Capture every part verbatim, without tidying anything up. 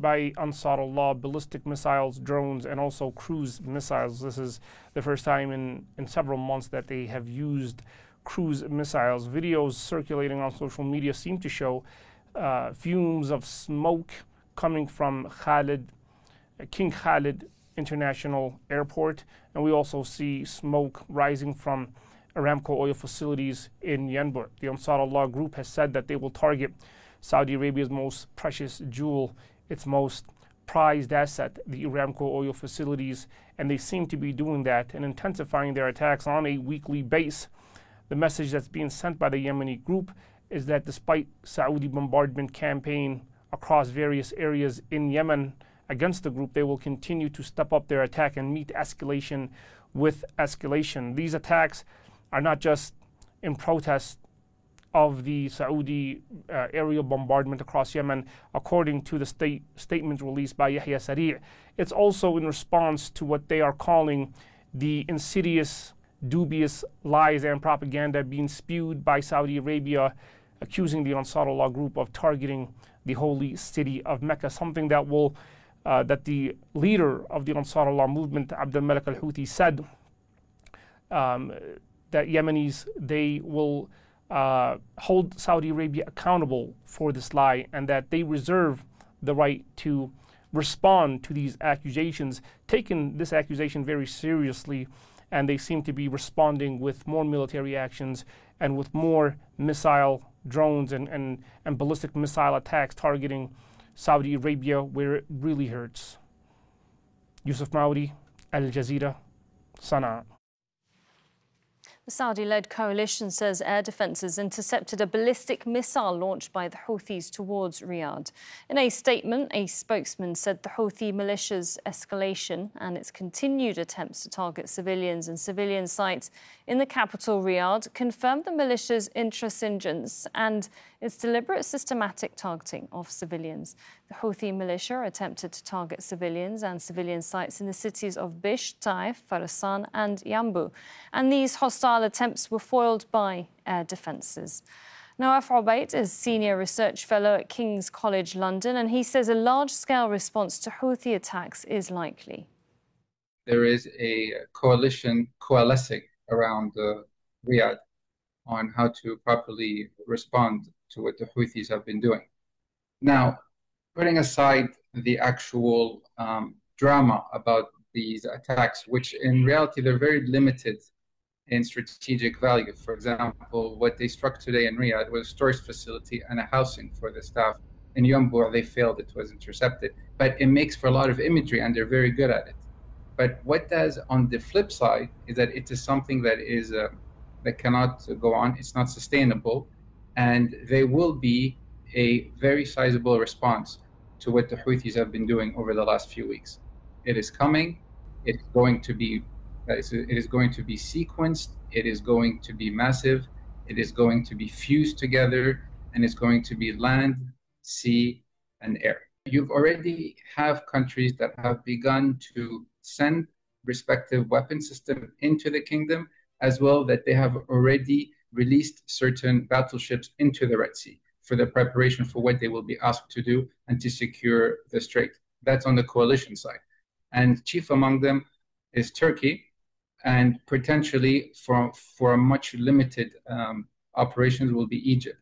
by Ansarullah ballistic missiles, drones, and also cruise missiles. This is the first time in, in several months that they have used cruise missiles. Videos circulating on social media seem to show uh, fumes of smoke coming from Khalid, King Khalid International Airport, and we also see smoke rising from Aramco oil facilities in Yanbu. The Ansarullah group has said that they will target Saudi Arabia's most precious jewel, its most prized asset, the Aramco oil facilities, and they seem to be doing that and intensifying their attacks on a weekly basis. The message that's being sent by the Yemeni group is that despite Saudi bombardment campaign across various areas in Yemen against the group, they will continue to step up their attack and meet escalation with escalation. These attacks are not just in protest of the Saudi uh, aerial bombardment across Yemen, according to the state statement released by Yahya Sari'. It's also in response to what they are calling the insidious, dubious lies and propaganda being spewed by Saudi Arabia, accusing the Ansarullah group of targeting the holy city of Mecca, something that will uh, that the leader of the Ansarullah movement, Abd al-Malik al-Houthi, said um, that Yemenis, they will uh, hold Saudi Arabia accountable for this lie, and that they reserve the right to respond to these accusations, taking this accusation very seriously, and they seem to be responding with more military actions and with more missile drones and, and, and ballistic missile attacks targeting Saudi Arabia where it really hurts. Yusuf Maudi, Al Jazeera, Sana'a. The Saudi-led coalition says air defences intercepted a ballistic missile launched by the Houthis towards Riyadh. In a statement, a spokesman said the Houthi militia's escalation and its continued attempts to target civilians and civilian sites in the capital, Riyadh, confirmed the militia's intransigence and its deliberate systematic targeting of civilians. The Houthi militia attempted to target civilians and civilian sites in the cities of Bish, Taif, Farasan and Yanbu, and these hostile attempts were foiled by air defences. Nawaf Obaid is Senior Research Fellow at King's College London, and he says a large-scale response to Houthi attacks is likely. There is a coalition coalescing around uh, Riyadh on how to properly respond to what the Houthis have been doing. Now, putting aside the actual um, drama about these attacks, which in reality they're very limited in strategic value. For example, what they struck today in Riyadh was a storage facility and a housing for the staff. In Yanbu, they failed, it was intercepted. But it makes for a lot of imagery and they're very good at it. But what does on the flip side is that it is something that is uh, that cannot go on, it's not sustainable, and there will be a very sizable response to what the Houthis have been doing over the last few weeks. It is coming, it's going to be it is going to be sequenced, it is going to be massive, it is going to be fused together, and it's going to be land, sea, and air. You've already have countries that have begun to send respective weapon systems into the kingdom, as well that they have already released certain battleships into the Red Sea for the preparation for what they will be asked to do and to secure the strait. That's on the coalition side. And chief among them is Turkey, and potentially for, for a much limited um, operations will be Egypt.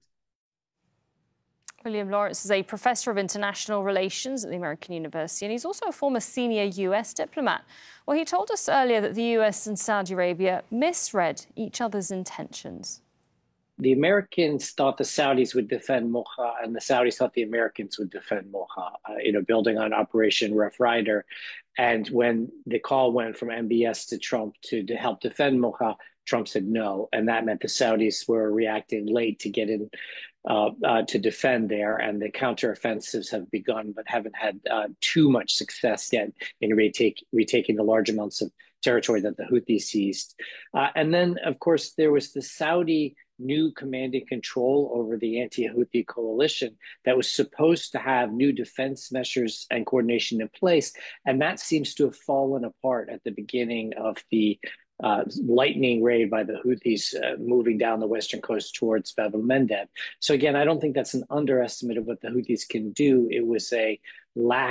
William Lawrence is a professor of international relations at the American University, and he's also a former senior U S diplomat. Well, he told us earlier that the U S and Saudi Arabia misread each other's intentions. The Americans thought the Saudis would defend Mocha, and the Saudis thought the Americans would defend Mocha, uh, you know, building on Operation Rough Rider. And when the call went from M B S to Trump to, to help defend Mocha, Trump said no. And that meant the Saudis were reacting late to get in uh, uh, to defend there. And the counteroffensives have begun, but haven't had uh, too much success yet in retake, retaking the large amounts of territory that the Houthis seized. Uh, and then, of course, there was the Saudi new command and control over the anti-Houthi coalition that was supposed to have new defense measures and coordination in place. And that seems to have fallen apart at the beginning of the uh, lightning raid by the Houthis uh, moving down the western coast towards Bab el-Mandeb. So again, I don't think that's an underestimate of what the Houthis can do. It was a lack